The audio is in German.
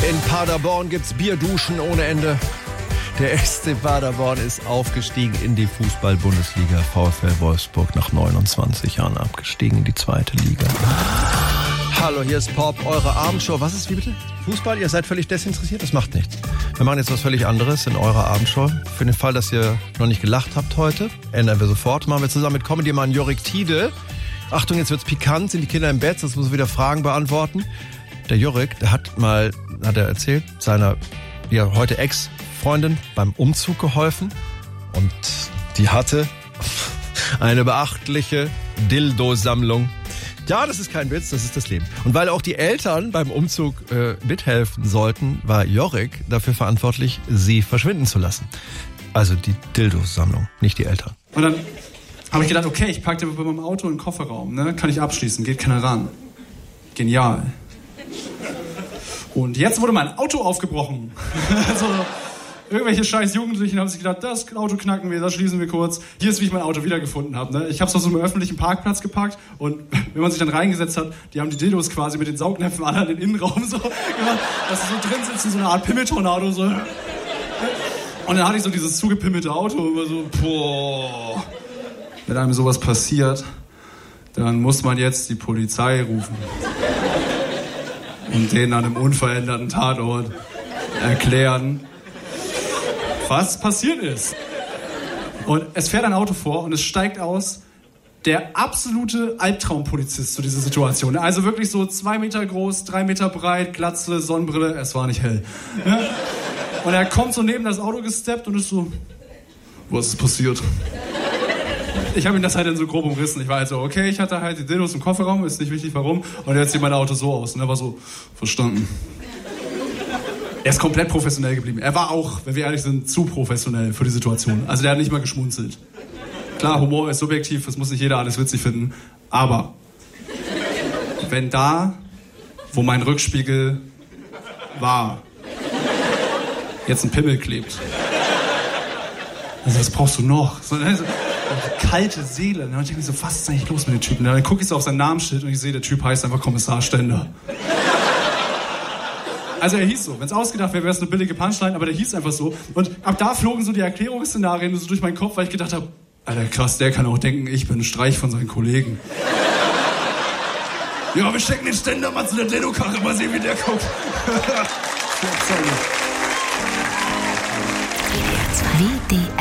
In Paderborn gibt's Bierduschen ohne Ende. Der SC Paderborn ist aufgestiegen in die Fußball-Bundesliga. VfL Wolfsburg nach 29 Jahren abgestiegen in die 2. Liga. Hallo, hier ist Pop, eure Abendshow. Was ist, wie bitte? Fußball? Ihr seid völlig desinteressiert? Das macht nichts. Wir machen jetzt was völlig anderes in eurer Abendshow. Für den Fall, dass ihr noch nicht gelacht habt heute, ändern wir sofort. Machen wir zusammen mit Comedy-Mann Jorik Tiede. Achtung, jetzt wird's pikant, sind die Kinder im Bett, jetzt muss er wieder Fragen beantworten. Der Jorik, der hat er erzählt, seiner heute Ex-Freundin beim Umzug geholfen. Und die hatte eine beachtliche Dildo-Sammlung. Ja, das ist kein Witz, das ist das Leben. Und weil auch die Eltern beim Umzug mithelfen sollten, war Jorik dafür verantwortlich, sie verschwinden zu lassen. Also die Dildo-Sammlung, nicht die Eltern. Und dann habe ich gedacht, okay, ich packe bei meinem Auto in den Kofferraum, ne? Kann ich abschließen, geht keiner ran. Genial. Und jetzt wurde mein Auto aufgebrochen. Also, irgendwelche scheiß Jugendlichen haben sich gedacht, das Auto knacken wir, das schließen wir kurz. Hier ist, wie ich mein Auto wiedergefunden habe. Ne? Ich habe es auf so einem öffentlichen Parkplatz gepackt und wenn man sich dann reingesetzt hat, die haben die Dildos quasi mit den Saugnäpfen alle an den Innenraum so gemacht, dass sie so drin sitzen, so eine Art Pimmeltornado. So. Und dann hatte ich so dieses zugepimmelte Auto und immer so, boah. Wenn einem sowas passiert, dann muss man jetzt die Polizei rufen. Und denen an einem unveränderten Tatort erklären, was passiert ist. Und es fährt ein Auto vor und es steigt aus der absolute Albtraumpolizist zu dieser Situation. Also wirklich so 2 Meter groß, 3 Meter breit, Glatze, Sonnenbrille, es war nicht hell. Und er kommt so neben das Auto gesteppt und ist so, was ist passiert? Ich habe ihn das halt dann so grob umrissen. Ich war halt so, okay, ich hatte halt die Dildos im Kofferraum, ist nicht wichtig warum. Und jetzt sieht mein Auto so aus. Und er war so, verstanden. Er ist komplett professionell geblieben. Er war auch, wenn wir ehrlich sind, zu professionell für die Situation. Also der hat nicht mal geschmunzelt. Klar, Humor ist subjektiv, das muss nicht jeder alles witzig finden. Aber wenn da, wo mein Rückspiegel war, jetzt ein Pimmel klebt, also was brauchst du noch? So, also, kalte Seele. Und ich denke mir so, was ist eigentlich los mit dem Typen? Und dann gucke ich so auf sein Namensschild und ich sehe, der Typ heißt einfach Kommissar Stender. Also er hieß so. Wenn es ausgedacht wäre, wäre es eine billige Punchline, aber der hieß einfach so. Und ab da flogen so die Erklärungsszenarien so durch meinen Kopf, weil ich gedacht habe, Alter krass, der kann auch denken, ich bin ein Streich von seinen Kollegen. Ja, wir stecken den Ständer mal zu der Dildo-Karre, mal sehen, wie der guckt. WDR